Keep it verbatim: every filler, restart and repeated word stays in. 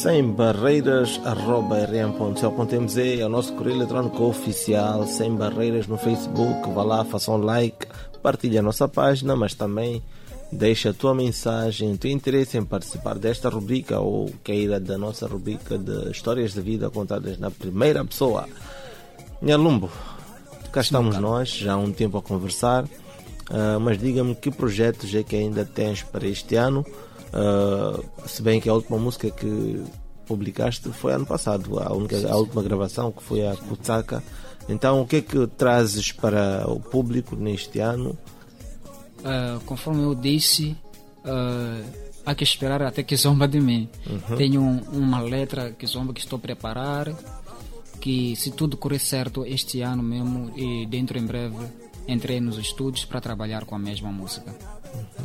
sem barreiras arroba r m ponto c o ponto m z é o nosso correio eletrônico oficial. Sem Barreiras no Facebook. Vá lá, faça um like, partilhe a nossa página, mas também deixa a tua mensagem, o teu interesse em participar desta rubrica ou queira da nossa rubrica de histórias de vida contadas na primeira pessoa. Nhalumbo, cá estamos nós, já há um tempo a conversar, uh, mas diga-me que projetos é que ainda tens para este ano, uh, se bem que a última música que publicaste foi ano passado, a, única, a última gravação que foi a Kutsaka. Então o que é que trazes para o público neste ano? Uh, conforme eu disse, uh, há que esperar até que zomba de mim. Uhum. Tenho um, uma letra que zomba que estou a preparar, que se tudo correr certo este ano mesmo e dentro em breve entrei nos estúdios para trabalhar com a mesma música.